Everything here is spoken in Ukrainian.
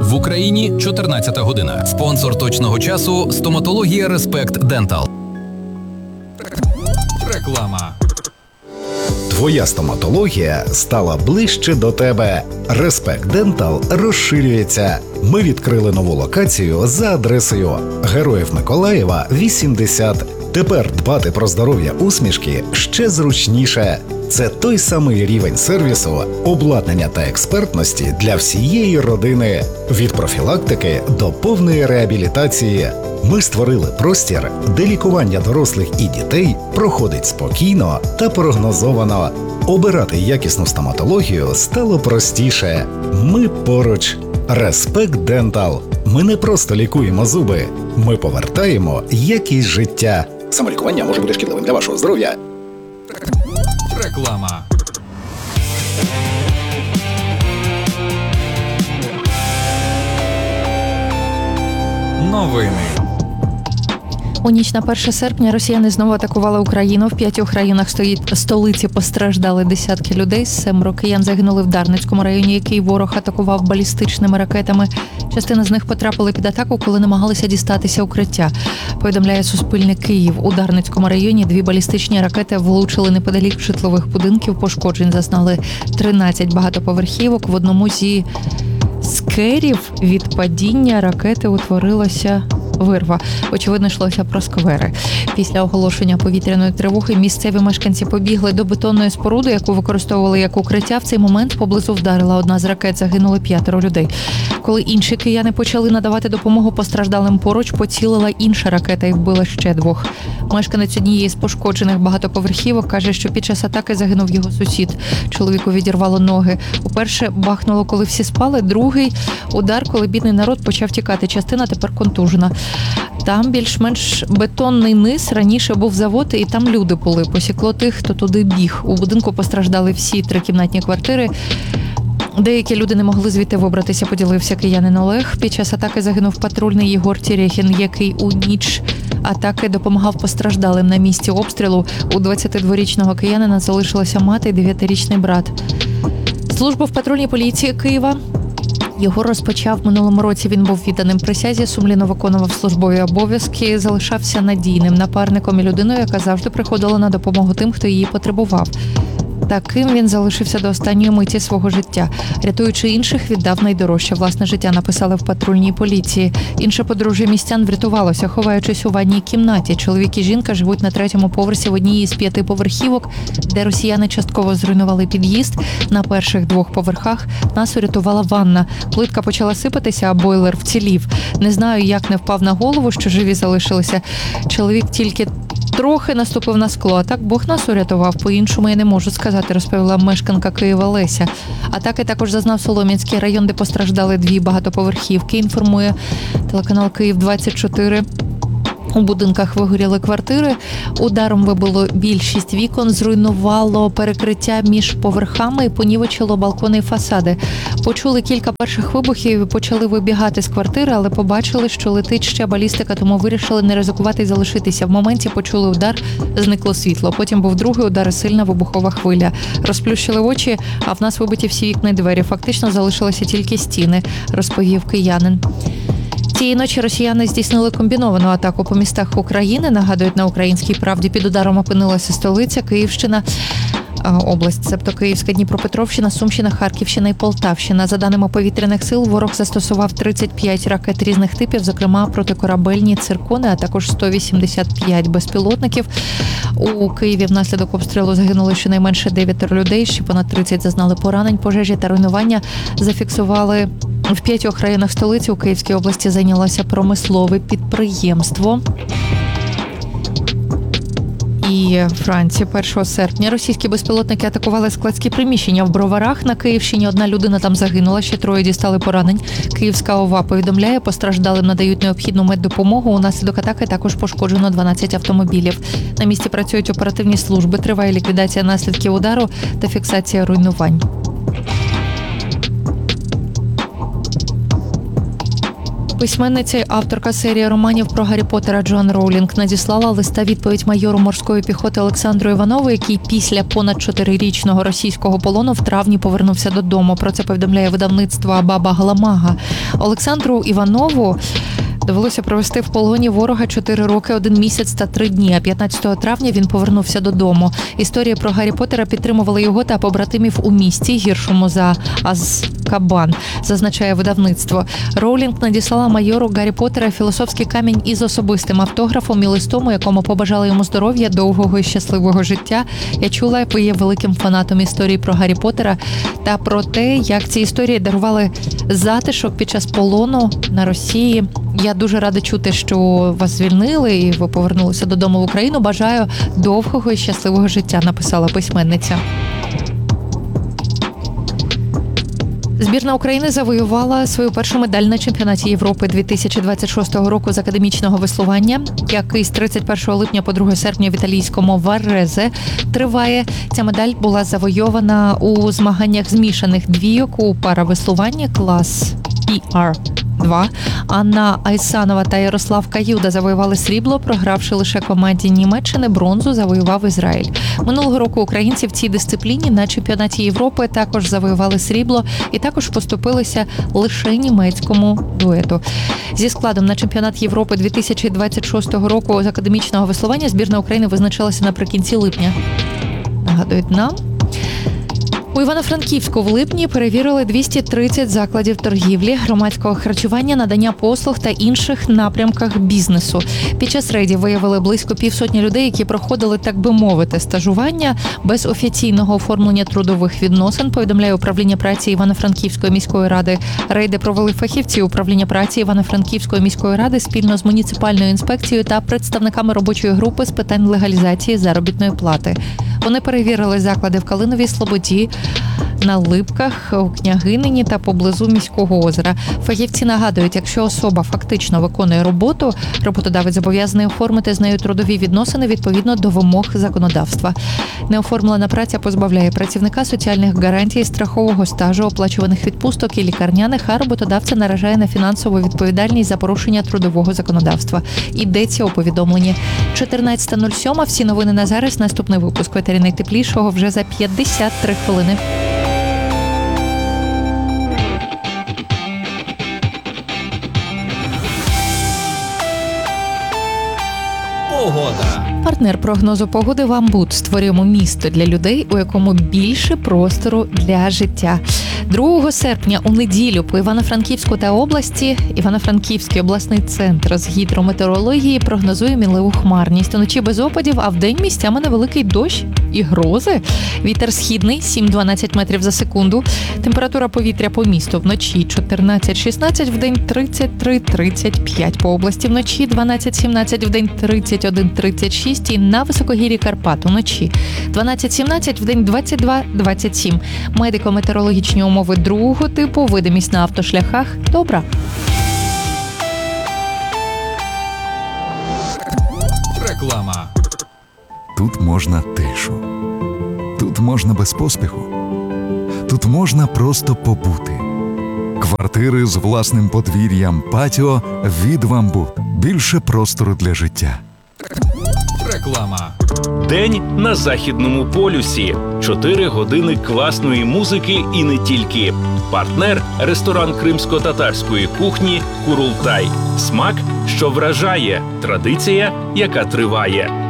В Україні 14 година. Спонсор точного часу – стоматологія Respect Dental. Реклама. Твоя стоматологія стала ближче до тебе. Respect Dental розширюється. Ми відкрили нову локацію за адресою Героїв Миколаєва, 80. Тепер дбати про здоров'я усмішки ще зручніше. Це той самий рівень сервісу, обладнання та експертності для всієї родини. Від профілактики до повної реабілітації. Ми створили простір, де лікування дорослих і дітей проходить спокійно та прогнозовано. Обирати якісну стоматологію стало простіше. Ми поруч. Respect Dental. Ми не просто лікуємо зуби, ми повертаємо якість життя. Самолікування може бути шкідливим для вашого здоров'я. Реклама. Новини. У ніч на 1 серпня росіяни знову атакували Україну. В 5 районах столиці постраждали десятки людей. 7 киян загинули в Дарницькому районі, який ворог атакував балістичними ракетами. Частина з них потрапили під атаку, коли намагалися дістатися укриття. Повідомляє Суспільне Київ. У Дарницькому районі 2 балістичні ракети влучили неподалік житлових будинків. Пошкоджень зазнали 13 багатоповерхівок. В одному зі скверів від падіння ракети утворилася вирва. Очевидно, йшлося про сквери. Після оголошення повітряної тривоги місцеві мешканці побігли до бетонної споруди, яку використовували як укриття. В цей момент поблизу вдарила одна з ракет, загинули 5 людей. Коли інші кияни почали надавати допомогу постраждалим поруч, поцілила інша ракета і вбила ще 2. Мешканець однієї з пошкоджених багатоповерхівок каже, що під час атаки загинув його сусід. Чоловіку відірвало ноги. Уперше бахнуло, коли всі спали, другий удар, коли бідний народ почав тікати. Частина тепер контужена. Там більш-менш бетонний низ, раніше був завод, і там люди були. Посікло тих, хто туди біг. У будинку постраждали всі 3-кімнатні квартири. Деякі люди не могли звідти вибратися, поділився киянин Олег. Під час атаки загинув патрульний Єгор Терехін, який у ніч атаки допомагав постраждалим на місці обстрілу. У 22-річного киянина залишилася мати і 9-річний брат. Службу в патрульній поліції Києва Єгор розпочав минулому році. Він був відданим присязі, сумлінно виконував службові обов'язки, залишався надійним напарником і людиною, яка завжди приходила на допомогу тим, хто її потребував. Таким він залишився до останньої миті свого життя. Рятуючи інших, віддав найдорожче власне життя, написали в патрульній поліції. Інше подружжя містян врятувалося, ховаючись у ванній кімнаті. Чоловік і жінка живуть на 3-му поверсі в одній із 5 поверхівок, де росіяни частково зруйнували під'їзд. На перших 2 поверхах нас урятувала ванна. Плитка почала сипатися, а бойлер вцілів. Не знаю, як не впав на голову, що живі залишилися. Чоловік тільки трохи наступив на скло, а так Бог нас урятував. По-іншому я не можу сказати, розповіла мешканка Києва Леся. Атаки також зазнав Солом'янський район, де постраждали 2 багатоповерхівки, інформує телеканал Київ-24. У будинках вигоріли квартири, ударом вибило більшість вікон, зруйнувало перекриття між поверхами і понівечило балкони і фасади. Почули кілька перших вибухів і почали вибігати з квартири, але побачили, що летить ще балістика, тому вирішили не ризикувати і залишитися. В моменті почули удар, зникло світло. Потім був другий удар і сильна вибухова хвиля. Розплющили очі, а в нас вибиті всі вікна і двері. Фактично залишилися тільки стіни, розповів киянин. Цієї ночі росіяни здійснили комбіновану атаку по містах України. Нагадують, на Українській правді під ударом опинилася столиця, Київщина, область, себто Київська, Дніпропетровщина, Сумщина, Харківщина і Полтавщина. За даними повітряних сил, ворог застосував 35 ракет різних типів, зокрема протикорабельні циркони, а також 185 безпілотників. У Києві внаслідок обстрілу загинули щонайменше 9 людей, ще понад 30 зазнали поранень. Пожежі та руйнування зафіксували в 5 районах столиці. У Київській області зайнялося промислове підприємство. І Франції 1 серпня російські безпілотники атакували складські приміщення в Броварах. На Київщині 1 людина там загинула, ще 3 дістали поранень. Київська ОВА повідомляє, постраждалим надають необхідну меддопомогу. Унаслідок атаки також пошкоджено 12 автомобілів. На місці працюють оперативні служби, триває ліквідація наслідків удару та фіксація руйнувань. Письменниця й авторка серії романів про Гаррі Поттера Джоан Роулінг надіслала листа-відповідь майору морської піхоти Олександру Іванову, який після понад 4-річного російського полону в травні повернувся додому. Про це повідомляє видавництво Баба Гламага. Олександру Іванову довелося провести в полоні ворога 4 роки, 1 місяць та 3 дні. А 15 травня він повернувся додому. Історія про Гаррі Поттера підтримувала його та побратимів у місті, гіршому за Азкабан, зазначає видавництво. Роулінг надіслала майору Гаррі Поттера філософський камінь із особистим автографом і листом, у якому побажала йому здоров'я, довгого і щасливого життя. Я чула, ви є великим фанатом історії про Гаррі Поттера та про те, як ці історії дарували затишок під час полону на Росії. Я дуже рада чути, що вас звільнили і ви повернулися додому в Україну. Бажаю довгого і щасливого життя, написала письменниця. Збірна України завоювала свою першу медаль на чемпіонаті Європи 2026 року з академічного веслування, який з 31 липня по 2 серпня в італійському Варрезе триває. Ця медаль була завойована у змаганнях змішаних двійок у паравеслуванні клас PR2. Анна Айсанова та Ярослав Каюда завоювали срібло, програвши лише команді Німеччини. Бронзу завоював Ізраїль. Минулого року українці в цій дисципліні на чемпіонаті Європи також завоювали срібло і також поступилися лише німецькому дуету. Зі складом на чемпіонат Європи 2026 року з академічного веслування збірна України визначилася наприкінці липня. Нагадують нам. У Івано-Франківську в липні перевірили 230 закладів торгівлі, громадського харчування, надання послуг та інших напрямках бізнесу. Під час рейдів виявили близько 50 людей, які проходили, так би мовити, стажування без офіційного оформлення трудових відносин, повідомляє управління праці Івано-Франківської міської ради. Рейди провели фахівці управління праці Івано-Франківської міської ради спільно з муніципальною інспекцією та представниками робочої групи з питань легалізації заробітної плати. Вони перевірили заклади в Калиновій Слободі, на Липках, у Княгинині та поблизу міського озера. Фахівці нагадують, якщо особа фактично виконує роботу, роботодавець зобов'язаний оформити з нею трудові відносини відповідно до вимог законодавства. Неоформлена праця позбавляє працівника соціальних гарантій, страхового стажу, оплачуваних відпусток і лікарняних, а роботодавця наражає на фінансову відповідальність за порушення трудового законодавства. Йдеться у повідомленні. 14.07. Всі новини на зараз. Наступний випуск «Ветері найтеплішого» вже за 53 хвилини. Погода. Партнер прогнозу погоди «Вамбут». Створюємо місто для людей, у якому більше простору для життя. 2 серпня у неділю по Івано-Франківську та області Івано-Франківський обласний центр з гідрометеорології прогнозує мінливу хмарність. Уночі без опадів, а вдень місцями невеликий дощ і грози. Вітер східний 7-12 метрів за секунду. Температура повітря по місту вночі 14-16, вдень 33-35. По області вночі 12-17, вдень 31-36. І на високогір'ї Карпат уночі 12-17, вдень 22-27. Медико-метеорологічні умови другого типу, видимість на автошляхах добра. Реклама. Тут можна тишу. Тут можна без поспіху. Тут можна просто побути. Квартири з власним подвір'ям, патіо від «Вамбут». Більше простору для життя. Реклама. День на Західному полюсі. 4 години класної музики і не тільки. Партнер – ресторан кримсько-татарської кухні «Курултай». Смак, що вражає. Традиція, яка триває.